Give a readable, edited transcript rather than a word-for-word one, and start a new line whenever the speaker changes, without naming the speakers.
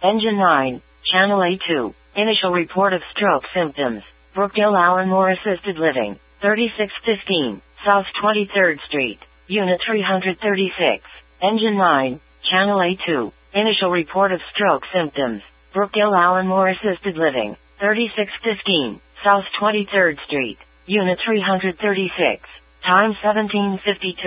Engine 9, Channel A2. Initial report of stroke symptoms. Brookdale Allenmore Assisted Living, 3615, South 23rd Street, Unit 336. Engine 9, Channel A2. Initial report of stroke symptoms. Brookdale Allenmore Assisted Living, 3615, South 23rd Street, Unit 336. Time 1752.